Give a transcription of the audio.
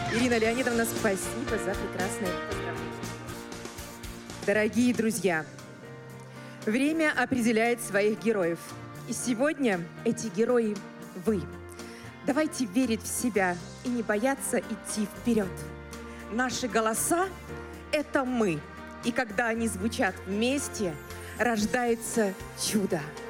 Ирина Леонидовна, спасибо за прекрасное поздравление. Дорогие друзья, время определяет своих героев. И сегодня эти герои – вы. Давайте верить в себя и не бояться идти вперед. Наши голоса – это мы. И когда они звучат вместе, рождается чудо.